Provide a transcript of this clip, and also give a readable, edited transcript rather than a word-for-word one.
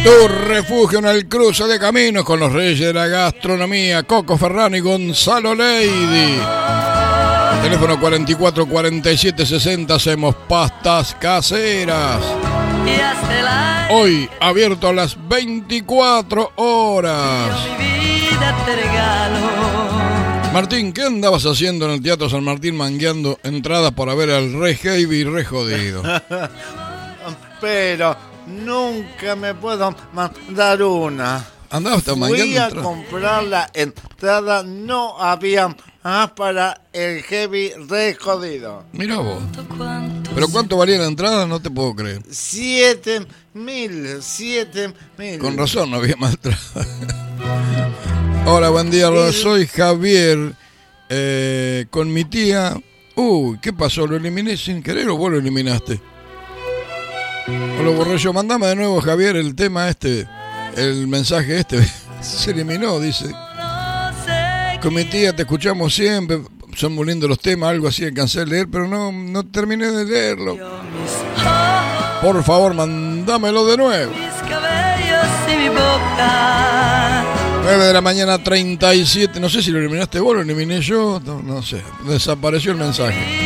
Tu refugio en el cruce de caminos con los reyes de la gastronomía, Coco Ferrano y Gonzalo Lady. Teléfono 44 47 60, hacemos pastas caseras. Hoy abierto a las 24 horas. Martín, ¿qué andabas haciendo en el Teatro San Martín mangueando entradas para ver al Re Heavy Re Jodido? Pero nunca me puedo mandar una. Andabas mangueando. Fui a comprar la entrada, no había más para el Heavy Re Jodido. Mirá vos. ¿Pero cuánto valía la entrada? No te puedo creer. 7.000. Con razón no había más entrada. Hola, buen día, soy Javier. Con mi tía. Uy, ¿qué pasó? ¿Lo eliminé sin querer o vos lo eliminaste? O lo borré yo. Mandame de nuevo, Javier, el tema este. El mensaje este. Se eliminó, dice. Con mi tía te escuchamos siempre. Son muy lindos los temas, algo así alcancé a leer, pero no terminé de leerlo. Por favor, mándamelo de nuevo. 9 de la mañana, 37. No sé si lo eliminaste vos, lo eliminé yo. No sé. Desapareció el mensaje.